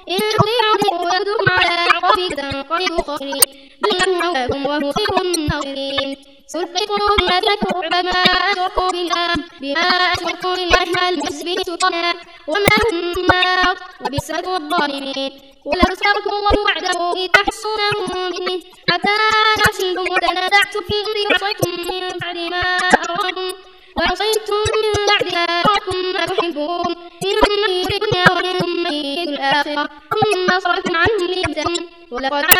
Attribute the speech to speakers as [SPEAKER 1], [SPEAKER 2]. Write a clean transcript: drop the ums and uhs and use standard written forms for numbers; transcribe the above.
[SPEAKER 1] إن تطيعوا يردكم على أعقابكم فتنقلبوا خاسرين بل نحن وهو خير الناصرين سنقذكم بما تكفروا بما أشركوا بالله ما لم ينزل به سلطانا وما هم بِالنَّارِ وبئس مثوى الظالمين ولو صدقكم الله وعده إذ تحصونهم به حتى عصيتم وتنازعتم في الأمر وعصيتم من بعد ما أراكم ما تحبون منهم من يريد الدنيا ومنهم من يريد الآخرة ثم صرفكم عنهم ليبتلون ولقد